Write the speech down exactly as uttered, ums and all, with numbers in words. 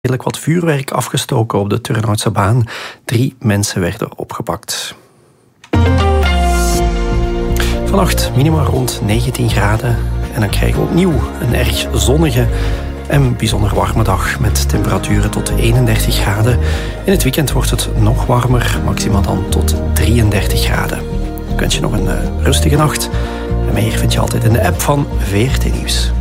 redelijk wat vuurwerk afgestoken op de Turnhoutse baan. Drie mensen werden opgepakt. Vannacht minima rond negentien graden. En dan krijgen we opnieuw een erg zonnige en bijzonder warme dag met temperaturen tot eenendertig graden. In het weekend wordt het nog warmer, maximaal dan tot drieëndertig graden. Ik wens je nog een uh, rustige nacht. En meer vind je altijd in de app van V R T Nieuws.